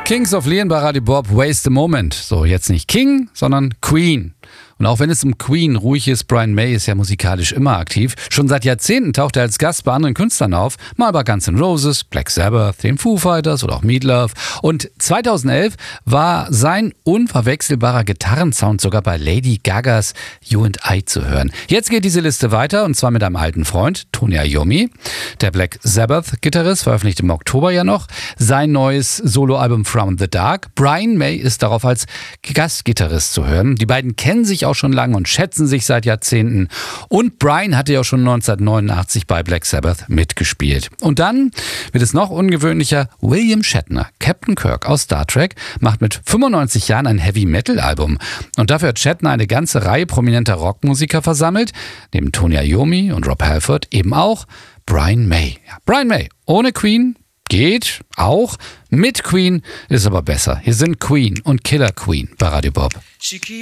Kings of Leon bei Radio Bob, Waste a Moment. So, jetzt nicht King, sondern Queen. Und auch wenn es um Queen ruhig ist, Brian May ist ja musikalisch immer aktiv. Schon seit Jahrzehnten taucht er als Gast bei anderen Künstlern auf. Mal bei Guns N' Roses, Black Sabbath, den Foo Fighters oder auch Meatloaf. Und 2011 war sein unverwechselbarer Gitarrensound sogar bei Lady Gagas You and I zu hören. Jetzt geht diese Liste weiter und zwar mit einem alten Freund, Tony Iommi. Der Black Sabbath-Gitarrist veröffentlicht im Oktober ja noch sein neues Soloalbum From the Dark. Brian May ist darauf als Gastgitarrist zu hören. Die beiden kennen sich auch schon lange und schätzen sich seit Jahrzehnten. Und Brian hatte ja auch schon 1989 bei Black Sabbath mitgespielt. Und dann wird es noch ungewöhnlicher. William Shatner, Captain Kirk aus Star Trek, macht mit 95 Jahren ein Heavy-Metal-Album. Und dafür hat Shatner eine ganze Reihe prominenter Rockmusiker versammelt. Neben Tony Iommi und Rob Halford eben auch Brian May. Ja, Brian May ohne Queen geht auch. Mit Queen ist aber besser. Hier sind Queen und Killer Queen bei Radio Bob.